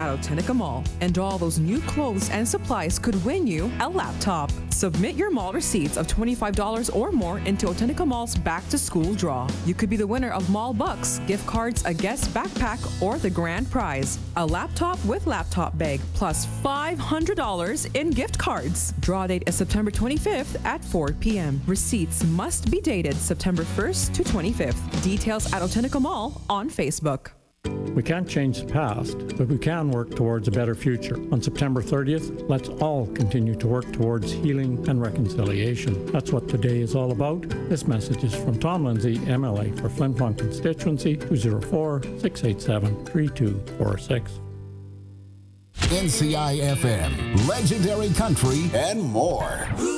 at Otenica Mall. And all those new clothes and supplies could win you a laptop. Submit your mall receipts of $25 or more into Otenica Mall's Back to School draw. You could be the winner of Mall Bucks, gift cards, a guest backpack, or the grand prize, a laptop with laptop bag, plus $500 in gift cards. Draw date is September 25th at 4 p.m. Receipts must be dated September 1st to 25th. Details at Otenica Mall on Facebook. We can't change the past, but we can work towards a better future. On September 30th, let's all continue to work towards healing and reconciliation. That's what today is all about. This message is from Tom Lindsay, MLA for Flin Flon Constituency, 204-687-3246. NCI FM, legendary country, and more.